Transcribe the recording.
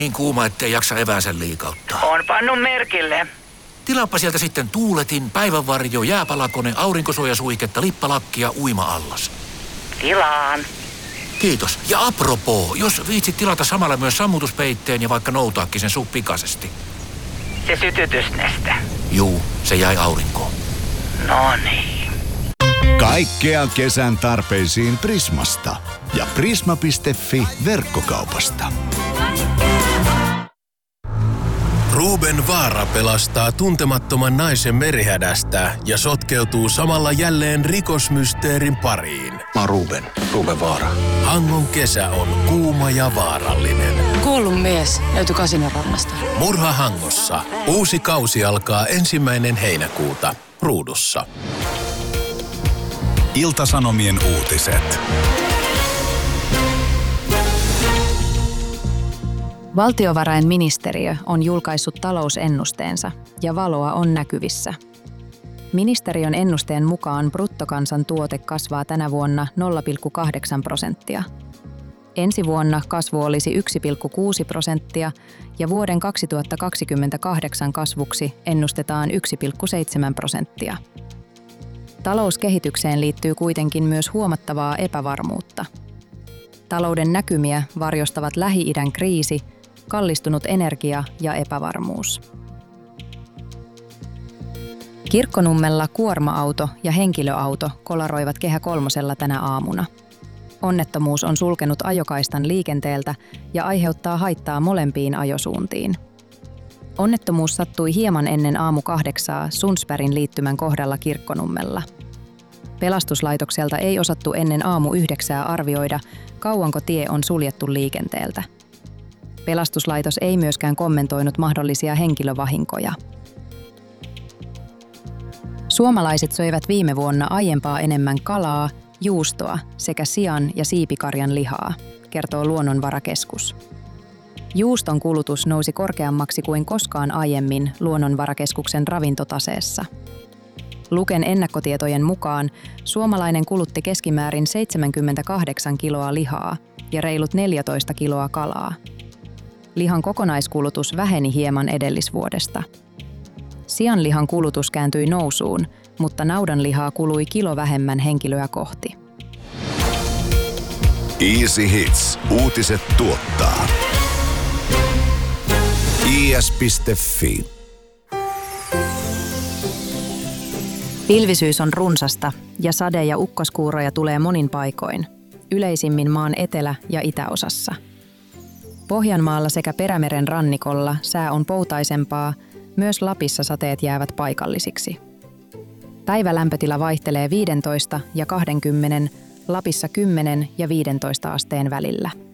Niin kuuma, ettei jaksa eväänsä liikauttaa. On pannut merkille. Tilaappa sieltä sitten tuuletin, päivänvarjo, jääpalakone, aurinkosuojasuihketta, lippalakkia, uima-allas. Tilaan. Kiitos. Ja apropoo, jos viitsit tilata samalla myös sammutuspeitteen ja vaikka noutaakin sen suh pikaisesti. Se sytytysneste. Juu, se jäi aurinkoon. No niin. Kaikkea kesän tarpeisiin Prismasta ja prisma.fi verkkokaupasta. Ruben Vaara pelastaa tuntemattoman naisen merihädästä ja sotkeutuu samalla jälleen rikosmysteerin pariin. Mä oon Ruben Vaara. Hangon kesä on kuuma ja vaarallinen. Kuollut mies löytyi Kasinorannasta. Murha Hangossa. Uusi kausi alkaa 1. heinäkuuta Ruudussa. Ilta-Sanomien uutiset. Valtiovarainministeriö on julkaissut talousennusteensa ja valoa on näkyvissä. Ministeriön ennusteen mukaan bruttokansantuote kasvaa tänä vuonna 0,8%. Ensi vuonna kasvu olisi 1,6% ja vuoden 2028 kasvuksi ennustetaan 1,7%. Talouskehitykseen liittyy kuitenkin myös huomattavaa epävarmuutta. Talouden näkymiä varjostavat Lähi-idän kriisi, kallistunut energia ja epävarmuus. Kirkkonummella kuorma-auto ja henkilöauto kolaroivat Kehä Kolmosella tänä aamuna. Onnettomuus on sulkenut ajokaistan liikenteeltä ja aiheuttaa haittaa molempiin ajosuuntiin. Onnettomuus sattui hieman ennen aamu 8 Sundsbergin liittymän kohdalla Kirkkonummella. Pelastuslaitokselta ei osattu ennen aamu 9 arvioida, kauanko tie on suljettu liikenteeltä. Pelastuslaitos ei myöskään kommentoinut mahdollisia henkilövahinkoja. Suomalaiset söivät viime vuonna aiempaa enemmän kalaa, juustoa sekä sian ja siipikarjan lihaa, kertoo Luonnonvarakeskus. Juuston kulutus nousi korkeammaksi kuin koskaan aiemmin Luonnonvarakeskuksen ravintotaseessa. Luken ennakkotietojen mukaan suomalainen kulutti keskimäärin 78 kiloa lihaa ja reilut 14 kiloa kalaa. Lihan kokonaiskulutus väheni hieman edellisvuodesta. Sianlihan kulutus kääntyi nousuun, mutta naudanlihaa kului kilo vähemmän henkilöä kohti. Easy Hits. Uutiset tuottaa. is.fi. Pilvisyys on runsasta ja sade- ja ukkoskuuroja tulee monin paikoin, yleisimmin maan etelä- ja itäosassa. Pohjanmaalla sekä Perämeren rannikolla sää on poutaisempaa, myös Lapissa sateet jäävät paikallisiksi. Päivälämpötila vaihtelee 15 ja 20, Lapissa 10 ja 15 asteen välillä.